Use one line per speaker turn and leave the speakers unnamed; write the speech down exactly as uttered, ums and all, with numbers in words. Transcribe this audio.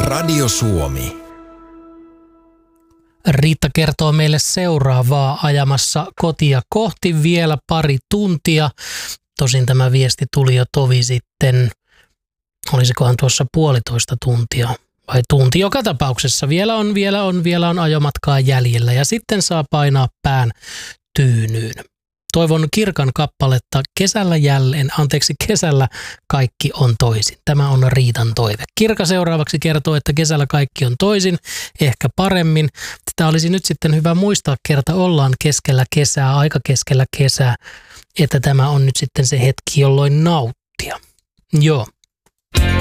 Radio Suomi.
Riitta kertoo meille seuraavaa ajamassa kotia kohti vielä pari tuntia. Tosin tämä viesti tuli jo tovi sitten, olisikohan tuossa puolitoista tuntia vai tunti. Joka tapauksessa vielä on, vielä on, vielä on ajomatkaa jäljellä ja sitten saa painaa pään tyynyyn. Toivon Kirkan kappaletta Kesällä jälleen, anteeksi kesällä kaikki on toisin. Tämä on Riitan toive. Kirka seuraavaksi kertoo, että kesällä kaikki on toisin, ehkä paremmin. Sitä olisi nyt sitten hyvä muistaa, kerta ollaan keskellä kesää, aika keskellä kesää, että tämä on nyt sitten se hetki, jolloin nauttia. Joo.